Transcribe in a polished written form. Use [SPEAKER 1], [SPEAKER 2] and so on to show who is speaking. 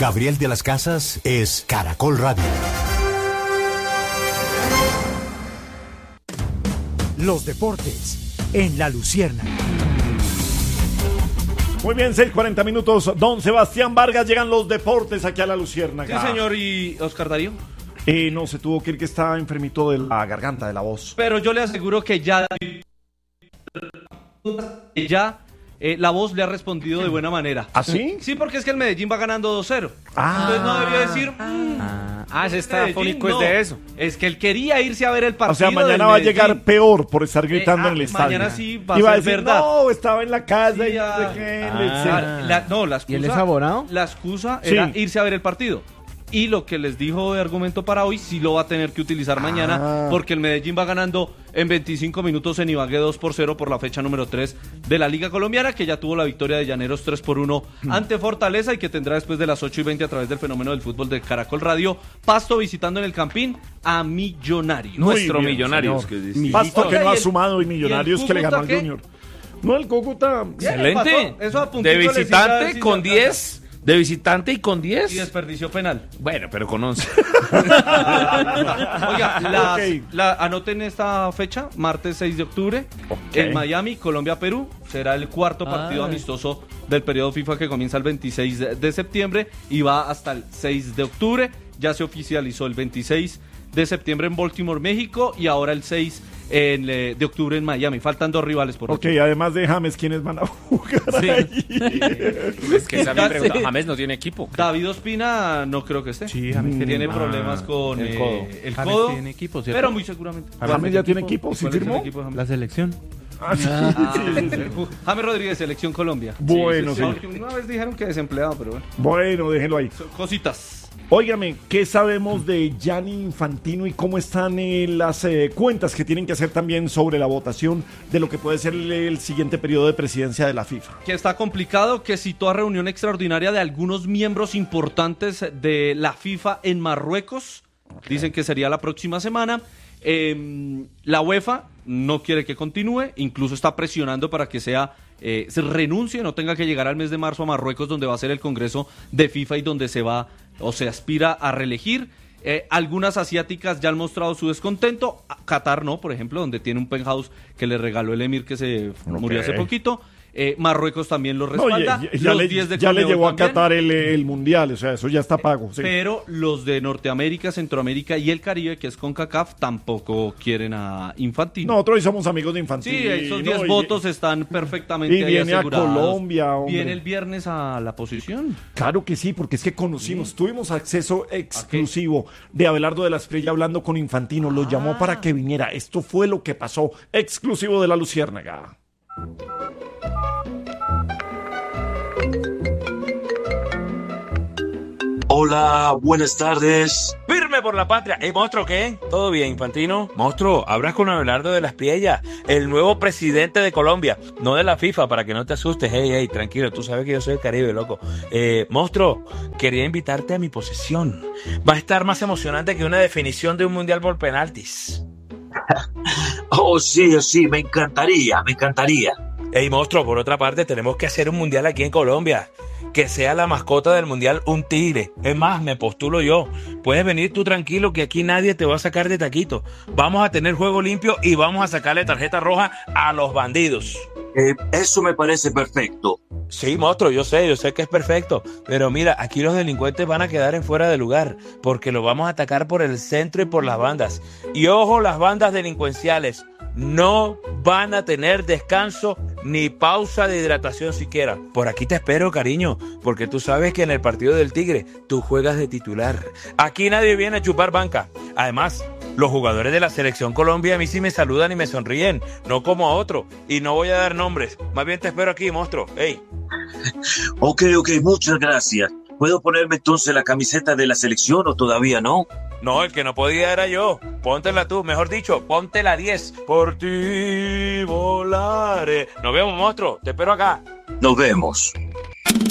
[SPEAKER 1] Gabriel de las Casas es Caracol Radio.
[SPEAKER 2] Los deportes en La Luciérnaga.
[SPEAKER 3] Muy bien, 6:40 minutos. Don Sebastián Vargas, llegan los deportes aquí a La Luciérnaga.
[SPEAKER 4] Sí, señor. ¿Y Oscar Darío?
[SPEAKER 3] No, se tuvo que ir, que está enfermito de la garganta, de la voz.
[SPEAKER 4] Pero yo le aseguro que ya la voz le ha respondido de buena manera.
[SPEAKER 3] ¿Ah, sí?
[SPEAKER 4] Sí, porque es que el Medellín va ganando 2-0.
[SPEAKER 3] Ah.
[SPEAKER 4] Entonces no debió decir...
[SPEAKER 5] se está afónico es de eso.
[SPEAKER 4] Es que él quería irse a ver el partido.
[SPEAKER 3] O sea, mañana va a llegar peor por estar gritando en el estadio.
[SPEAKER 4] Mañana sí va
[SPEAKER 3] a
[SPEAKER 4] ser
[SPEAKER 3] decir,
[SPEAKER 4] verdad.
[SPEAKER 3] No, estaba en la casa
[SPEAKER 4] Sí,
[SPEAKER 3] y no sé qué.
[SPEAKER 4] la excusa,
[SPEAKER 5] ¿Y él es abonado?
[SPEAKER 4] La excusa era
[SPEAKER 3] Sí.
[SPEAKER 4] irse a ver el partido. Y lo que les dijo de argumento para hoy sí lo va a tener que utilizar mañana, porque el Medellín va ganando en 25 minutos en Ibagué 2-0 por la fecha número 3 de la Liga Colombiana, que ya tuvo la victoria de Llaneros 3-1 ante Fortaleza y que tendrá después de las 8:20 a través del fenómeno del fútbol de Caracol Radio, Pasto visitando en el Campín a Millonarios.
[SPEAKER 5] Nuestro
[SPEAKER 3] bien,
[SPEAKER 5] Millonarios.
[SPEAKER 3] Pasto que no ha
[SPEAKER 4] ¿Y el-
[SPEAKER 3] sumado y Millonarios que le ganó al
[SPEAKER 4] ¿qué?
[SPEAKER 3] Junior. No, el Cúcuta.
[SPEAKER 5] Excelente.
[SPEAKER 4] Eso a puntito
[SPEAKER 5] De
[SPEAKER 4] les hizo
[SPEAKER 5] visitante
[SPEAKER 4] dar
[SPEAKER 5] con
[SPEAKER 4] sin
[SPEAKER 5] 10. De visitante y con
[SPEAKER 4] y
[SPEAKER 5] 10.
[SPEAKER 4] desperdició penal.
[SPEAKER 5] Bueno, pero con 11.
[SPEAKER 4] Oiga,
[SPEAKER 3] Ok.
[SPEAKER 4] anoten esta fecha, martes 6 de octubre, en Miami, Colombia-Perú. Será el cuarto partido amistoso del periodo FIFA que comienza el 26 de septiembre y va hasta el 6 de octubre. Ya se oficializó el 26 de septiembre en Baltimore, México, y ahora el 6 de octubre en Miami. Faltan 2 rivales por
[SPEAKER 3] Ok, además de James, ¿quiénes van a jugar ahí?
[SPEAKER 5] Es que esa me pregunta. James no tiene equipo.
[SPEAKER 4] David Ospina no creo que esté.
[SPEAKER 6] Sí, James
[SPEAKER 4] Tiene problemas con
[SPEAKER 5] el codo.
[SPEAKER 4] el
[SPEAKER 6] James
[SPEAKER 4] codo,
[SPEAKER 6] tiene equipo, ¿cierto?
[SPEAKER 4] pero muy seguramente.
[SPEAKER 3] James ya tiene equipo, ¿sí
[SPEAKER 4] ¿Cuál es el
[SPEAKER 3] firmó?
[SPEAKER 4] equipo de James?
[SPEAKER 6] La selección.
[SPEAKER 3] Ah, sí, sí.
[SPEAKER 4] James Rodríguez, Selección Colombia.
[SPEAKER 3] Bueno,
[SPEAKER 4] Sí.
[SPEAKER 3] sí.
[SPEAKER 4] Aunque una vez dijeron que desempleado, pero bueno.
[SPEAKER 3] Bueno, déjenlo ahí.
[SPEAKER 4] Son cositas.
[SPEAKER 3] Óigame, ¿qué sabemos de Gianni Infantino y cómo están las cuentas que tienen que hacer también sobre la votación de lo que puede ser el siguiente periodo de presidencia de la FIFA?
[SPEAKER 4] Que está complicado, que citó a reunión extraordinaria de algunos miembros importantes de la FIFA en Marruecos. Dicen que sería la próxima semana. La UEFA no quiere que continúe, incluso está presionando para que se renuncie, no tenga que llegar al mes de marzo a Marruecos, donde va a ser el Congreso de FIFA y donde se va o se aspira a reelegir. Algunas asiáticas ya han mostrado su descontento. Qatar no, por ejemplo, donde tiene un penthouse que le regaló el emir que se murió hace poquito. Marruecos también lo respalda.
[SPEAKER 3] No, ya
[SPEAKER 4] Los
[SPEAKER 3] le
[SPEAKER 4] 10 de
[SPEAKER 3] ya le
[SPEAKER 4] Conmebol
[SPEAKER 3] llevó a
[SPEAKER 4] también.
[SPEAKER 3] Qatar el Mundial, o sea, eso ya está pago. Sí.
[SPEAKER 4] Pero los de Norteamérica, Centroamérica y el Caribe, que es CONCACAF, tampoco quieren a Infantino.
[SPEAKER 3] Nosotros hoy somos amigos de Infantino.
[SPEAKER 4] Sí, esos 10
[SPEAKER 3] ¿no?
[SPEAKER 4] votos están perfectamente
[SPEAKER 3] y
[SPEAKER 4] ahí
[SPEAKER 3] viene a
[SPEAKER 4] asegurados.
[SPEAKER 3] Colombia, hombre.
[SPEAKER 4] Viene el viernes a la posición.
[SPEAKER 3] Claro que sí, porque es que conocimos, tuvimos acceso exclusivo de Abelardo de la Espriella hablando con Infantino, lo llamó para que viniera. Esto fue lo que pasó, exclusivo de La Luciérnaga.
[SPEAKER 7] Hola, buenas tardes.
[SPEAKER 5] Firme por la patria. Monstruo, ¿qué? ¿Todo bien, Infantino? Monstruo, hablas con Abelardo de la Espriella, el nuevo presidente de Colombia, no de la FIFA, para que no te asustes. Hey, tranquilo, tú sabes que yo soy el Caribe, loco. Monstruo, quería invitarte a mi posesión. Va a estar más emocionante que una definición de un mundial por penaltis.
[SPEAKER 7] Oh, sí, me encantaría.
[SPEAKER 5] Hey, monstruo, por otra parte, tenemos que hacer un mundial aquí en Colombia. Que sea la mascota del mundial un tigre. Es más, me postulo yo. Puedes venir tú tranquilo que aquí nadie te va a sacar de taquito. Vamos a tener juego limpio y vamos a sacarle tarjeta roja a los bandidos.
[SPEAKER 7] Eso me parece perfecto.
[SPEAKER 5] Sí, monstruo, yo sé que es perfecto. Pero mira, aquí los delincuentes van a quedar en fuera de lugar. Porque los vamos a atacar por el centro y por las bandas. Y ojo, las bandas delincuenciales no van a tener descanso ni pausa de hidratación siquiera. Por aquí te espero, cariño, porque tú sabes que en el partido del Tigre tú juegas de titular. Aquí nadie viene a chupar banca. Además, los jugadores de la Selección Colombia a mí sí me saludan y me sonríen, no como a otro. Y no voy a dar nombres, más bien te espero aquí, monstruo. Hey.
[SPEAKER 7] Ok, muchas gracias. ¿Puedo ponerme entonces la camiseta de la selección o todavía no?
[SPEAKER 5] No, el que no podía era yo. Póntela tú, mejor dicho, ponte la 10. Por ti volaré. Nos vemos, monstruo. Te espero acá.
[SPEAKER 7] Nos vemos.